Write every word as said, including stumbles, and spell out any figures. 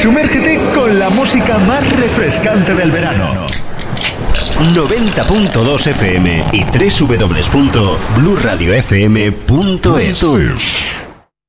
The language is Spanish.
Sumérgete con la música más refrescante del verano. noventa punto dos F M y doble u doble u doble u punto blue radio f m punto es.